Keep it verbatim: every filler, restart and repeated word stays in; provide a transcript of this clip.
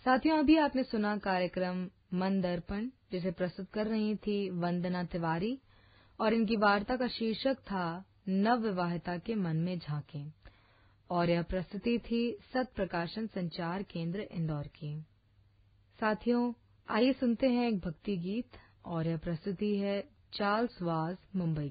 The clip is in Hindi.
साथियों, अभी आपने सुना कार्यक्रम मन दर्पण, जिसे प्रस्तुत कर रही थी वंदना तिवारी, और इनकी वार्ता का शीर्षक था नवविवाहिता के मन में झांकें, और यह प्रस्तुति थी सत प्रकाशन संचार केंद्र इंदौर की। साथियों, आइए सुनते हैं एक भक्ति गीत, और यह प्रस्तुति है चार्ल्स वाज मुंबई